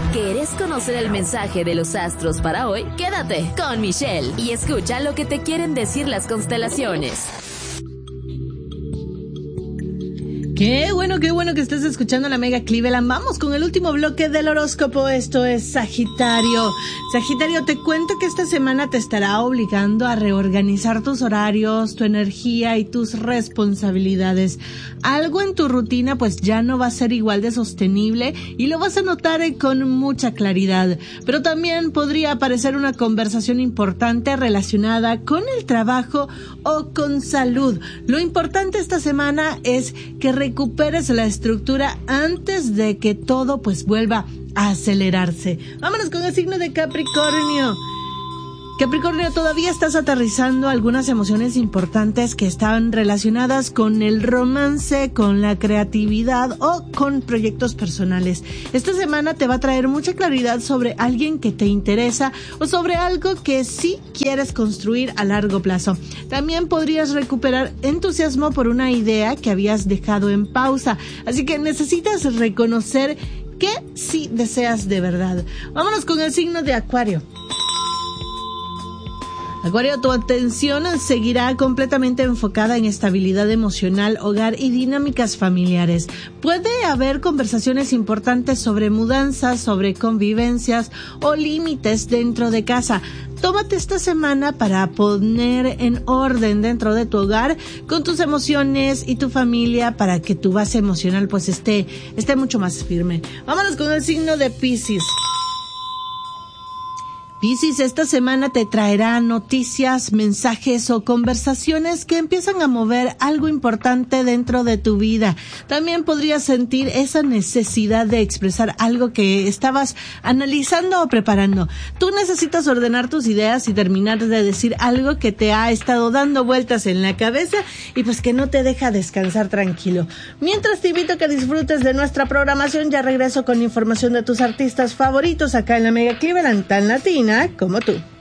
¿Querés conocer el mensaje de los astros para hoy? Quédate con Michelle y escucha lo que te quieren decir las constelaciones. Qué bueno que estés escuchando la Mega Cleveland. Vamos con el último bloque del horóscopo. Esto es Sagitario. Sagitario, te cuento que esta semana te estará obligando a reorganizar tus horarios, tu energía y tus responsabilidades. Algo en tu rutina pues ya no va a ser igual de sostenible y lo vas a notar con mucha claridad. Pero también podría aparecer una conversación importante relacionada con el trabajo o con salud. Lo importante esta semana es que recuperes la estructura antes de que todo pues vuelva a acelerarse. Vámonos con el signo de Capricornio. Capricornio, todavía estás aterrizando algunas emociones importantes que están relacionadas con el romance, con la creatividad o con proyectos personales. Esta semana te va a traer mucha claridad sobre alguien que te interesa o sobre algo que sí quieres construir a largo plazo. También podrías recuperar entusiasmo por una idea que habías dejado en pausa. Así que necesitas reconocer que sí deseas de verdad. Vámonos con el signo de Acuario. Acuario, tu atención seguirá completamente enfocada en estabilidad emocional, hogar y dinámicas familiares. Puede haber conversaciones importantes sobre mudanzas, sobre convivencias o límites dentro de casa. Tómate esta semana para poner en orden dentro de tu hogar con tus emociones y tu familia para que tu base emocional pues esté mucho más firme. Vámonos con el signo de Piscis. Piscis, esta semana te traerá noticias, mensajes o conversaciones que empiezan a mover algo importante dentro de tu vida. También podrías sentir esa necesidad de expresar algo que estabas analizando o preparando. Tú necesitas ordenar tus ideas y terminar de decir algo que te ha estado dando vueltas en la cabeza y pues que no te deja descansar tranquilo. Mientras te invito a que disfrutes de nuestra programación, ya regreso con información de tus artistas favoritos acá en la Mega Cleveland, tan latina como tú.